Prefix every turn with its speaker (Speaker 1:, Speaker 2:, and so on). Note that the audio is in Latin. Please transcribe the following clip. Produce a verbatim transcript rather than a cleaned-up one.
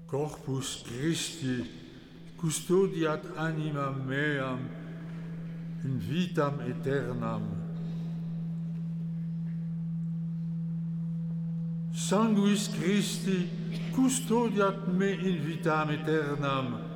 Speaker 1: Corpus Christi, custodiat animam meam in vitam aeternam. Sanguis Christi, custodiat me in vitam aeternam,